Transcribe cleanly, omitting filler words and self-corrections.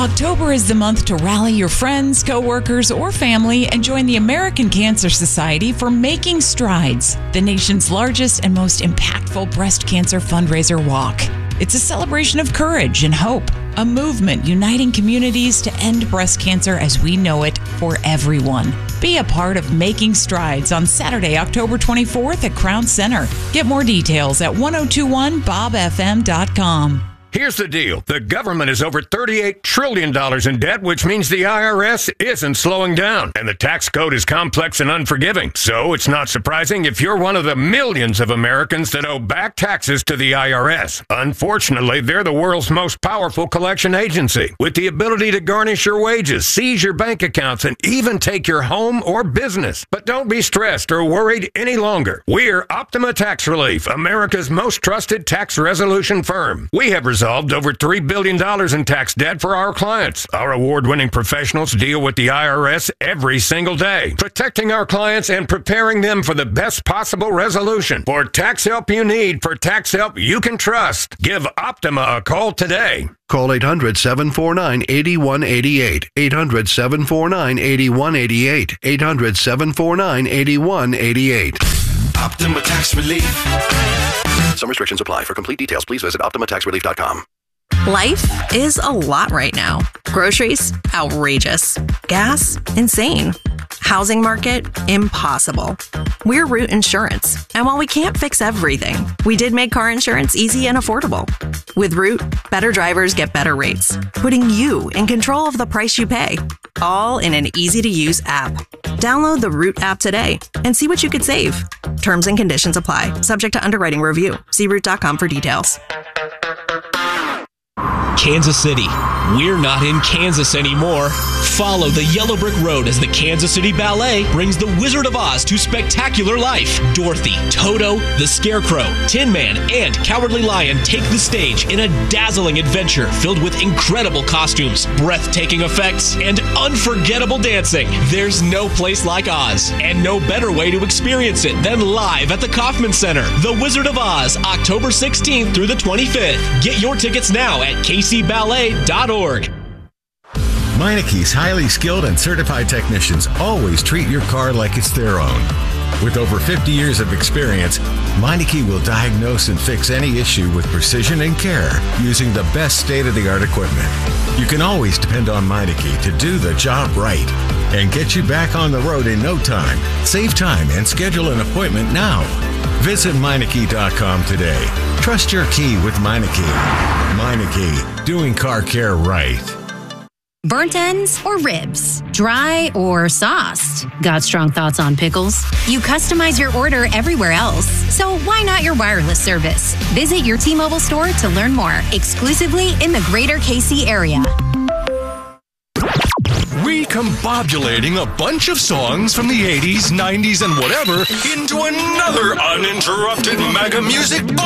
October is the month to rally your friends, coworkers, or family and join the American Cancer Society for Making Strides, the nation's largest and most impactful breast cancer fundraiser walk. It's a celebration of courage and hope, a movement uniting communities to end breast cancer as we know it for everyone. Be a part of Making Strides on Saturday, October 24th at Crown Center. Get more details at 1021bobfm.com. Here's the deal. The government is over $38 trillion in debt, which means the IRS isn't slowing down. And the tax code is complex and unforgiving. So it's not surprising if you're one of the millions of Americans that owe back taxes to the IRS. Unfortunately, they're the world's most powerful collection agency, with the ability to garnish your wages, seize your bank accounts, and even take your home or business. But don't be stressed or worried any longer. We're Optima Tax Relief, America's most trusted tax resolution firm. We have resolved over $3 billion in tax debt for our clients. Our award-winning professionals deal with the IRS every single day, protecting our clients and preparing them for the best possible resolution. For tax help you need, for tax help you can trust, give Optima a call today. Call 800-749-8188. 800-749-8188. 800-749-8188. Optima Tax Relief. Some restrictions apply. For complete details, please visit OptimaTaxRelief.com. Life is a lot right now. Groceries, outrageous. Gas, insane. Housing market, impossible. We're Root Insurance, and while we can't fix everything, we did make car insurance easy and affordable. With Root, better drivers get better rates, putting you in control of the price you pay, all in an easy-to-use app. Download the Root app today and see what you could save. Terms and conditions apply, subject to underwriting review. See Root.com for details. Kansas City. We're not in Kansas anymore. Follow the Yellow Brick Road as the Kansas City Ballet brings the Wizard of Oz to spectacular life. Dorothy, Toto, the Scarecrow, Tin Man, and Cowardly Lion take the stage in a dazzling adventure filled with incredible costumes, breathtaking effects, and unforgettable dancing. There's no place like Oz, and no better way to experience it than live at the Kauffman Center. The Wizard of Oz, October 16th through the 25th. Get your tickets now at kcballet.org. Meineke's highly skilled and certified technicians always treat your car like it's their own. With over 50 years of experience, Meineke will diagnose and fix any issue with precision and care using the best state-of-the-art equipment. You can always depend on Meineke to do the job right and get you back on the road in no time. Save time and schedule an appointment now. Visit Meineke.com today. Trust your key with Meineke. Meineke, doing car care right. Burnt ends or ribs? Dry or sauced? Got strong thoughts on pickles? You customize your order everywhere else, so why not your wireless service? Visit your T-Mobile store to learn more, exclusively in the greater KC area. Recombobulating a bunch of songs from the 80s, 90s, and whatever into another uninterrupted mega music